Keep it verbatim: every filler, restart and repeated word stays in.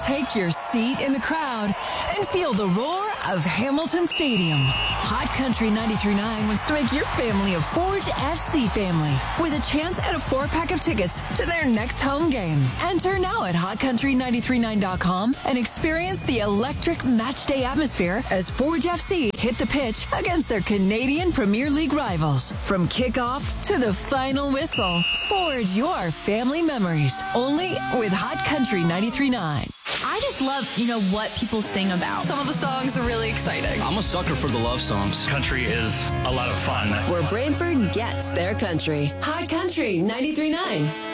Take your seat in the crowd and feel the roar of Hamilton Stadium. Hot Country ninety-three point nine wants to make your family a Forge F C family with a chance at a four-pack of tickets to their next home game. Enter now at hot country nine three nine dot com and experience the electric matchday atmosphere as Forge F C hit the pitch against their Canadian Premier League rivals. From kickoff to the final whistle, forge your family memories only with Hot Country ninety-three point nine. I just love, you know, what people sing about. Some of the songs are really exciting. I'm a sucker for the love songs. Country is a lot of fun. Where Brantford gets their country. Hot Country ninety-three point nine.